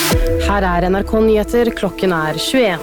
Her NRK Nyheter, klokken 21.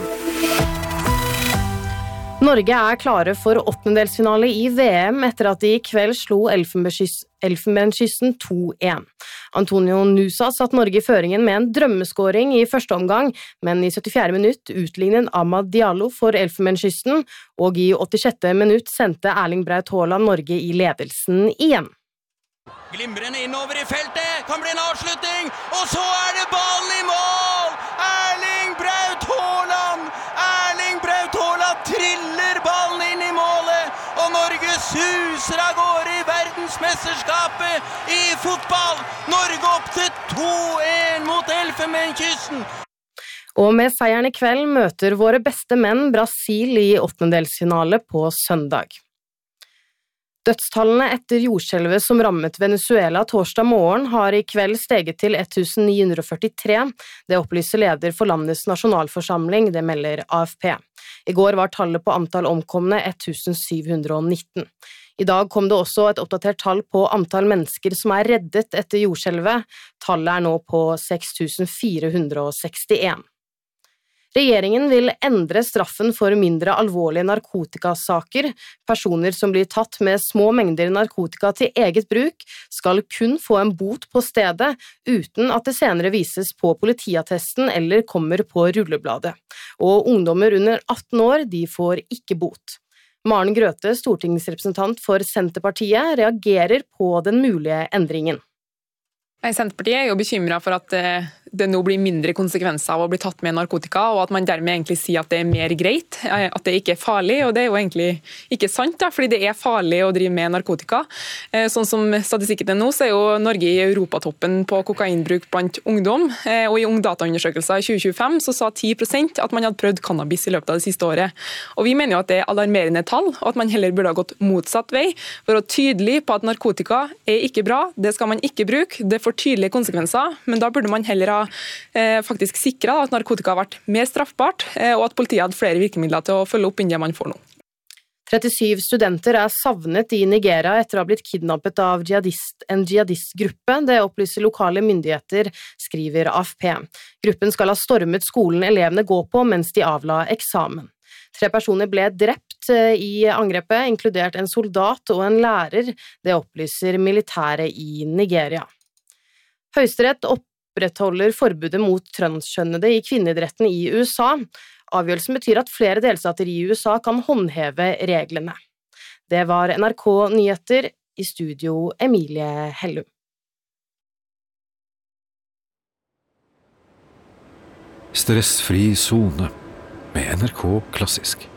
Norge klare for åttendedelsfinale i VM etter at de I kveld slo Elfenbenskysten 2-1. Antonio Nusa satt Norge I føringen med en drømmeskåring I første omgang, men I 74. minutt utlignet Amad Diallo for Elfenbenskysten, og I 86. minutt sendte Erling Braut Haaland Norge I ledelsen igjen. Glimrende innover I feltet, kan bli en avslutning, og så det ballen I mål! Erling Braut Haaland! Erling Braut Haaland triller ballen inn I målet, og Norge suser av gårde I verdensmesterskapet I fotball! Norge opp til 2-1 mot Elfenbenskysten! Og med seieren I kveld møter våre beste menn Brasil I åttendedelsfinale på søndag. Dødstallene etter jordskjelvet som rammet Venezuela torsdag morgen har I kveld steget til 1943. Det opplyser leder for landets nasjonalforsamling, det melder AFP. I går var tallet på antall omkomne 1719. I dag kom det også et oppdatert tall på antall mennesker som reddet etter jordskjelvet. Tallet nå på 6461. Regjeringen vil endre straffen for mindre alvorlige narkotikasaker. Personer som blir tatt med små mengder narkotika til eget bruk skal kun få en bot på stedet, uten at det senere vises på politiattesten eller kommer på rullebladet. Og ungdommer under 18 år, de får ikke bot. Maren Grøthe, stortingsrepresentant for Senterpartiet, reagerer på den mulige endringen. Senterpartiet jo bekymret for at det nå blir mindre konsekvenser av å bli tatt med narkotika, og at man dermed egentlig sier at det mer greit, at det ikke farlig, og det jo egentlig ikke sant, fordi det farlig å drive med narkotika. Sånn som statistikken nå, så jo Norge I europatoppen på kokainbruk blant ungdom, og I ungdataundersøkelser I 2025 så sa 10% at man hadde prøvd cannabis I løpet av det siste året. Og vi mener jo at det alarmerende tall, og at man heller burde ha gått motsatt vei, for å tydelig på at narkotika ikke bra, det skal man ikke bruke, det får tydelige konsekvenser, men da burde man heller ha faktisk sikret at narkotika har vært mer straffbart, og at politiet hadde flere virkemidler til å følge opp enn det man får nå. 37 studenter savnet I Nigeria etter å ha blitt kidnappet av en jihadistgruppe. Det opplyser lokale myndigheter, skriver AFP. Gruppen skal ha stormet skolen elevene går på mens de avla eksamen. 3 personer ble drept I angrepet, inkludert en soldat og en lærer. Det opplyser militæret I Nigeria. Høyesterett opprettholder forbudet mot transkjønnede I kvinneidretten I USA. Avgjørelsen betyr at flere delstater I USA kan håndheve reglene. Det var NRK Nyheter, I studio Emilie Hellum. Stressfri zone med NRK Klassisk.